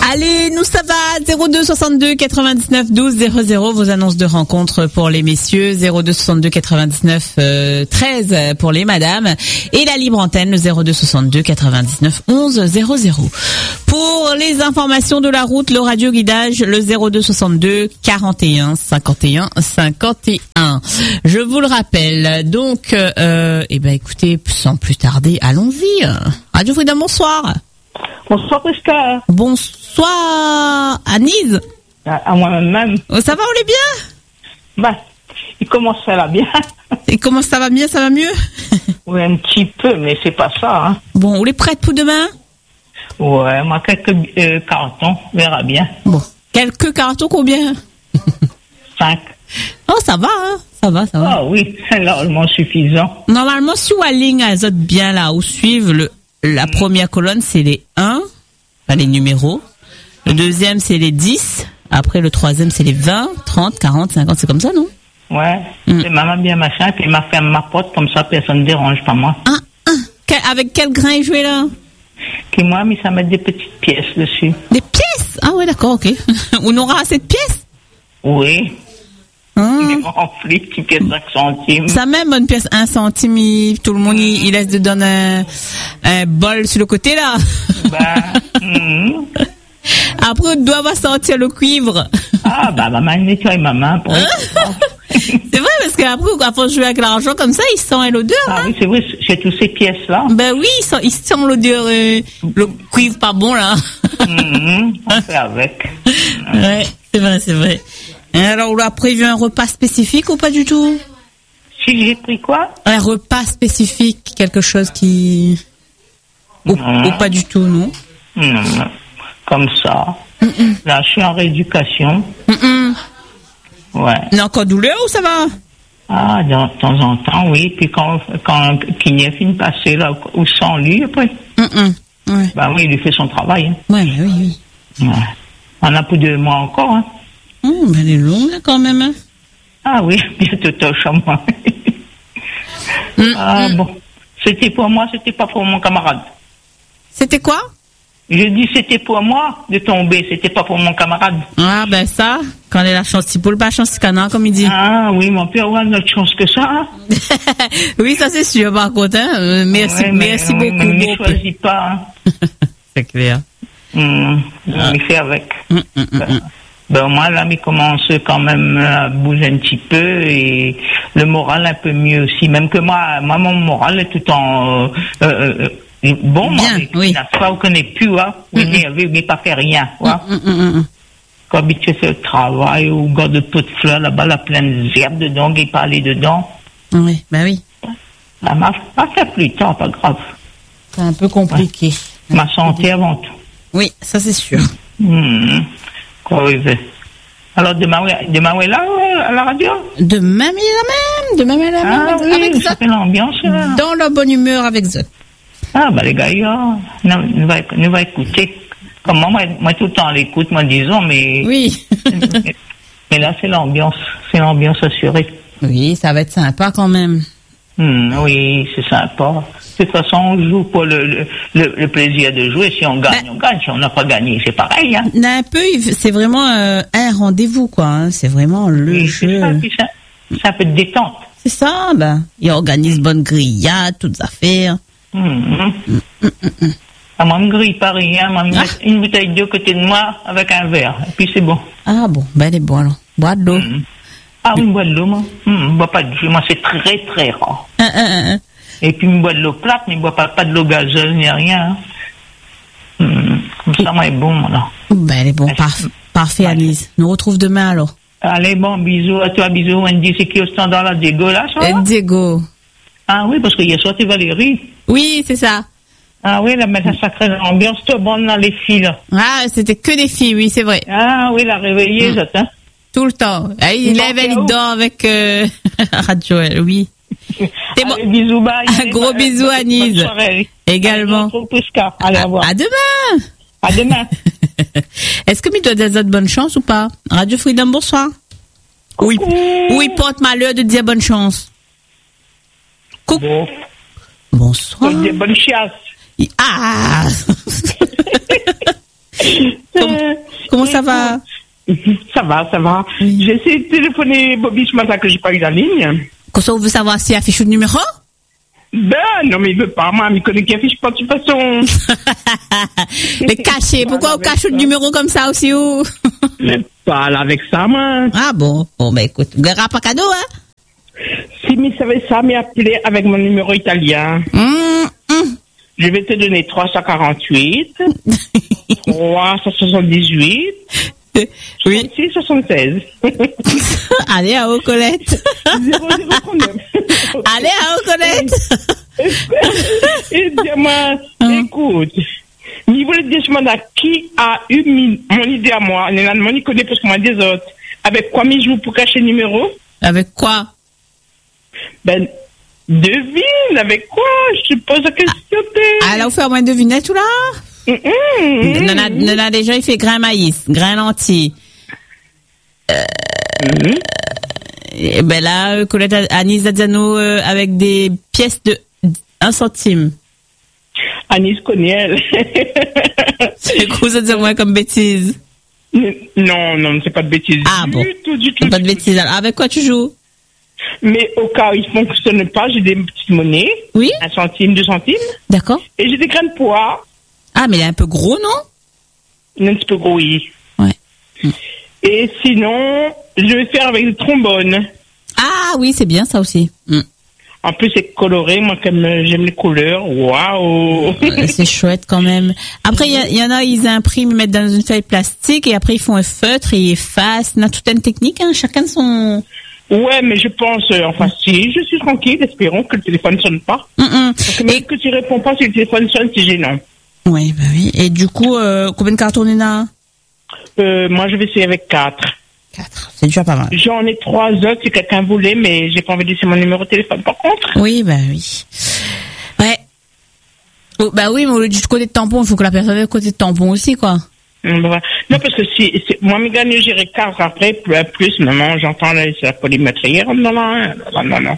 Allez, nous ça va, 02 62 99 12 00, vos annonces de rencontres pour les messieurs, 02 62 99 13 pour les madames, et la libre antenne, le 02 62 99 11 00. Pour les informations de la route, le radio guidage, le 02 62 41 51 51. Je vous le rappelle, donc, écoutez, sans plus tarder, allons-y. Radio Freedom, bonsoir. Bonsoir Prisca. Bonsoir Anise. À moi-même. Ça va, on est bien? Bah, il commence à aller bien. Et comment ça va bien, ça va mieux? Oui, un petit peu, mais c'est pas ça. Hein. Bon, on est prête pour demain? Ouais, moi quelques cartons, on verra bien. Bon, quelques cartons, combien? 5. Oh, ça va, hein? Ça va. Ah oui, c'est largement suffisant. Normalement, si on aligne à autres bien là, où suivre la première colonne, c'est les 1, enfin les numéros. Le deuxième, c'est les 10. Après, le troisième, c'est les 20, 30, 40, 50. C'est comme ça, non? Ouais. C'est maman bien machin, et puis ma ferme ma porte, comme ça, personne ne dérange pas moi. Avec quel grain il jouait là? Qui moi, mais ça met des petites pièces dessus. Des pièces? Ah ouais, d'accord, ok. On aura assez de pièces? Oui. Rempli, petite pièce 5 centimes. Ça même une pièce 1 centime, tout le monde il laisse dedans un bol sur le côté là. Après on doit sortir le cuivre. Ah bah maman nettoie ma main pour c'est vrai parce qu'après quand on joue avec l'argent comme ça, il sent l'odeur. Ah oui, c'est vrai, c'est toutes ces pièces là. Ben oui, il sent l'odeur le cuivre pas bon là. On fait avec. Ouais, c'est vrai. Alors, on a prévu un repas spécifique ou pas du tout? Si j'ai pris quoi? Un repas spécifique, quelque chose qui... Ou pas du tout, non? Non, comme ça. Là, je suis en rééducation. Ouais. Mais encore douleur ou ça va? Ah, de temps en temps, oui. Puis quand Kiné finit de passer, là, ou sans lui, après. Ouais. Bah oui, il lui fait son travail. Hein. Ouais, bah oui. Ouais. On a plus de mois encore, hein. Ben elle est longue, là, quand même. Hein. Ah oui, bientôt touche à moi. Bon. C'était pour moi, c'était pas pour mon camarade. C'était quoi? Je dis c'était pour moi de tomber, c'était pas pour mon camarade. Ah, ben ça, quand elle a la chance, c'est pour le pas chance, canard, comme il dit. Ah oui, mon père, on a notre chance que ça. Hein. Oui, ça c'est sûr, par contre. Hein. Merci, ouais, merci beaucoup. Ne choisis pas. Hein. C'est clair. On y fait avec. Ben moi là, mais commence quand même à bouger un petit peu et le moral un peu mieux aussi. Même que moi mon moral est tout en bon. Bien, oui. Pas qu'on n'est plus, hein. Énervé, mais pas fait rien, quoi. Quand habitué fait le travail ou garde de pot de fleurs là-bas, la pleine d'herbes dedans, qui parlait dedans. Oui, ben oui. Ça m'a fait plus tard, pas grave. C'est un peu compliqué. Ouais. Ma santé avant tout. Oui, ça c'est sûr. Quoi, oui. Alors demain est là à la radio? Demain est la même. Avec ça fait l'ambiance là. Dans la bonne humeur avec Zot. Ah bah les gars, nous va écouter. Comme moi tout le temps l'écoute, moi disons, mais oui. mais là c'est l'ambiance assurée. Oui, ça va être sympa quand même. Oui, c'est sympa. De toute façon, on joue pour le plaisir de jouer. Si on gagne, on gagne. Si on n'a pas gagné, c'est pareil. Hein. Un peu, c'est vraiment un rendez-vous, quoi. Hein. C'est vraiment le jeu. C'est un peu de détente. C'est ça, ben. Ils organisent bonne grillade, toutes affaires. Ah, moi, je ne grille pas rien. Moi, je mets une bouteille d'eau côté de moi avec un verre. Et puis, c'est bon. Ah bon, ben, elle est bonne, alors. Bois de l'eau. Ah oui, je bois de l'eau, moi. Je ne bois pas de jus. Moi, c'est très, très rare. Et puis, je bois de l'eau plate, mais je ne bois pas de l'eau gazeuse ni rien. Comme ça, moi, elle est bon, là. Ben, elle est bon. Parfait, Alice. Nous retrouve demain, alors. Allez, bon, bisous à toi, bisous. Wendy, c'est qui au standard, là, Diego, là, ça va? Diego. Ah oui, parce qu'il y a sorti Valérie. Oui, c'est ça. Ah oui, la mettre un sacré ambiance, tout bonne dans les filles, là. Ah, c'était que des filles, oui, c'est vrai. Ah oui, la réveillée, j'attends. Tout le temps. Il lève, elle dort avec Radio, oui. C'est bon. Allez, bisous, bye. Un gros bisou à Nise. Également. À demain. À demain. Est-ce que tu dois des autres bonnes chances ou pas? Radio Freedom, bonsoir. Oui. Oui, porte malheur de dire bonne chance. Coucou. Bon. Bonsoir. Des bonnes chasses. Ah. Comment ça va? Ça va. Oui. J'ai essayé de téléphoner Bobby ce matin que j'ai pas eu la ligne. Comment ça, vous veut savoir s'il affiche le numéro? Ben, non, mais il veut pas, moi, il connaît qu'il affiche pas de toute façon. Mais caché, pourquoi on cache le numéro comme ça aussi, ou? Mais pas là avec ça, moi. Ah bon? Bon, ben écoute, vous n'aurez pas cadeau, hein? Si, mais savait ça, mais appelé avec mon numéro italien. Je vais te donner 348, 378, oui. 66, 76. Allez, à haut, Colette. 0039. Allez, à haut, Colette. Et dis-moi, écoute, il voulait dire, je me demande qui a eu mon idée à moi. Mon il connaît plus que moi des autres. Avec quoi je joue pour cacher le numéro? Avec quoi? Ben, devine, avec quoi? Je te pose la question. Ah, là, vous faites au moins devinette, tout là? Non, déjà, il fait grain maïs, grain lentilles. Ben là, Colette Anis Dazzano avec des pièces de 1 centime. Anis connaît, elle. C'est quoi ça, moi, comme bêtise? Non, c'est pas de bêtise. Ah bon? Du tout. Pas de bêtise. Alors, avec quoi tu joues? Mais au cas où il ne fonctionne pas, j'ai des petites monnaies. Oui. 1 centime, 2 centimes. D'accord. Et j'ai des grains de pois. Ah, mais il est un peu gros, non? Un petit peu gros, oui. Ouais. Et sinon, je vais faire avec le trombone. Ah oui, c'est bien ça aussi. En plus, c'est coloré. Moi, comme j'aime les couleurs. Waouh! C'est chouette quand même. Après, il y en a, ils impriment, ils mettent dans une feuille plastique et après, ils font un feutre et ils effacent. On a toute une technique, hein. Chacun son... Ouais, mais je pense, si je suis tranquille, espérons que le téléphone ne sonne pas. Parce que même que tu réponds pas si le téléphone sonne, c'est gênant. Oui, bah oui. Et du coup, combien de cartons on a? Moi, je vais essayer avec 4. 4, c'est déjà pas mal. J'en ai 3 autres si quelqu'un voulait, mais j'ai pas envie de laisser mon numéro de téléphone par contre. Oui, bah oui. Ouais. Oh, bah oui, mais au lieu du côté de tampon, il faut que la personne ait le côté de tampon aussi, quoi. Non, parce que si moi, mes gagne, j'irai 4 après, plus, maman, j'entends la polymétrie. Non.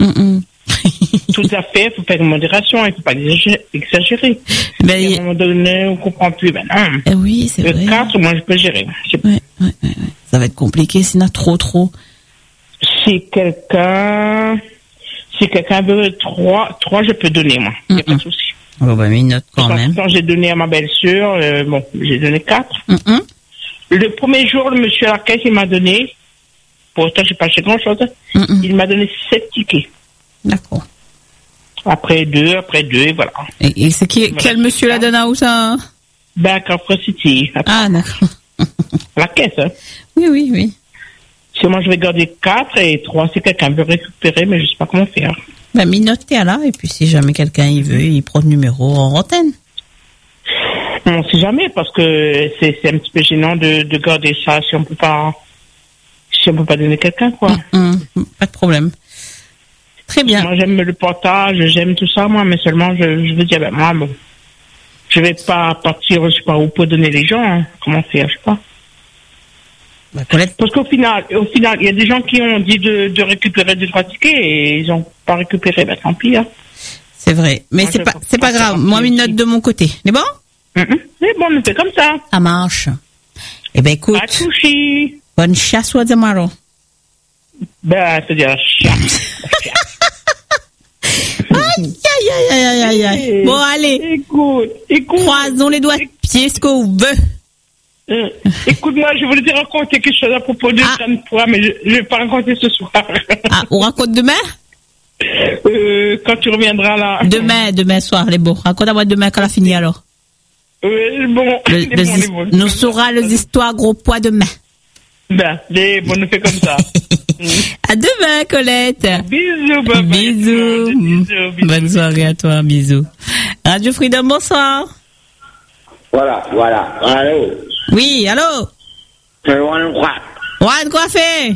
Tout à fait, il faut faire une modération, il ne faut pas exagérer. Ben, à un moment donné, on ne comprend plus. Ben non. Oui, c'est vrai. 4, moi, je peux gérer. Ouais. Ça va être compliqué, sinon trop. Si quelqu'un veut 3, je peux donner, moi. Il n'y a pas de souci. Oh, bah, mais une note quand même. Quand j'ai donné à ma belle-sœur, j'ai donné 4. Le premier jour, le monsieur à la caisse, il m'a donné, pourtant, je n'ai pas acheté grand-chose, il m'a donné 7 tickets. D'accord. Après deux, et voilà. Et c'est quel monsieur la donne à où ça? Ben, Carrefour City. Ah, d'accord. La caisse, hein. Oui. Si moi, je vais garder 4 et 3, si quelqu'un veut récupérer, mais je ne sais pas comment faire. Ben, note t'es là, et puis si jamais quelqu'un il veut, il prend le numéro en antenne. On sait jamais, parce que c'est un petit peu gênant de garder ça si on peut pas donner quelqu'un, quoi. Pas de problème. Très bien. Moi, j'aime le portage, j'aime tout ça, moi, mais seulement, je veux dire, ben, moi, bon, je vais pas partir, je sais pas où pour donner les gens, hein. Comment faire, je sais pas. Bah, parce qu'au final, il y a des gens qui ont dit de récupérer 2-3 tickets et ils ont pas récupéré, ben, tant pis, hein. C'est vrai. Mais moi, c'est pas grave. Moi, une note de mon côté. C'est bon? C'est bon, on fait comme ça. Ça marche. Eh ben, écoute. Pas de soucis. Bonne chasse au Zamaro. Ben, c'est-à-dire chasse. Aïe. Bon, allez. Écoute. Croisons les doigts de pied, ce qu'on veut. Écoute-moi, je voulais te raconter quelque chose à propos de Jeanne Poix, mais je vais pas raconter ce soir. Ah, on raconte demain? Quand tu reviendras là. Demain soir, les beaux. Raconte-moi demain quand elle a fini alors. Bon. Nous saurons les histoires gros poids demain. Ben, on fait comme ça. À demain, Colette. Bisous, bye. Bisous. Bonne soirée à toi, bisous. Radio Freedom, bonsoir. Voilà. Allô? Oui, allô? C'est Juan quoi fait?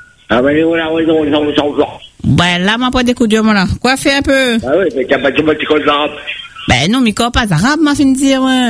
Ben, là, m'a pas d'écoute, moi, là. Quoi fait un peu? Ah oui, mais t'as pas de petit code d'arabe. Ben, non, Miko, pas arabe, m'a fait dire, ouais.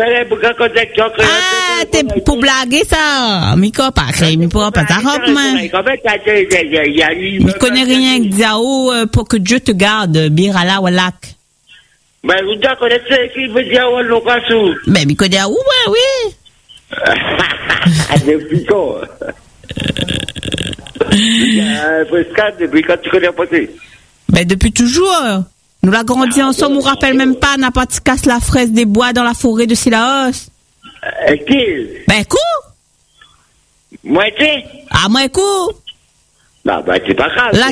Ah, t'es pour blaguer, ça. Miko, pas arabe, man. Je connais rien que Diao, pour que Dieu te garde, Birala, Walak. Ben, vous connaissez qui veut dire Wallokassou? Ben, Miko, Diao, oui. Depuis quand? Fresca, depuis quand tu connais Poté? Ben, depuis toujours. Nous l'a grandi ensemble, on ne rappelle même pas, n'a pas de casse la fraise des bois dans la forêt de Silaos. Qui? Ben, coup? Moi, tu? Ah, moi, coup? Non, ben, c'est pas grave.